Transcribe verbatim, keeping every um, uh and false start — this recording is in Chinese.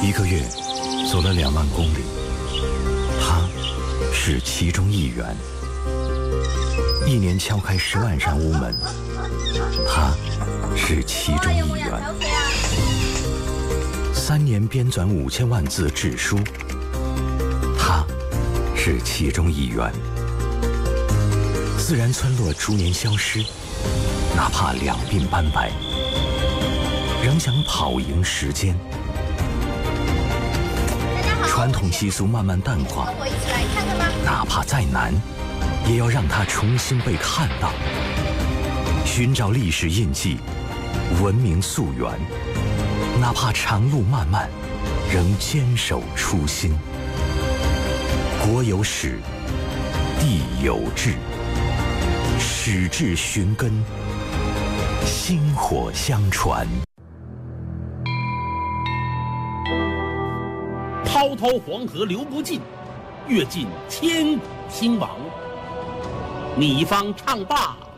一个月走了两万公里，他是其中一员；一年敲开十万扇屋门，他是其中一员；三年编纂五千万字志书，他是其中一员。自然村落逐年消失，哪怕两鬓斑白，仍想跑赢时间。传统习俗慢慢淡化，哪怕再难，也要让它重新被看到。寻找历史印记，文明溯源，哪怕长路漫漫，仍坚守初心。国有史，地有志，史志寻根，薪火相传。 滔滔黄河流不尽，阅尽千古兴亡。你方唱罢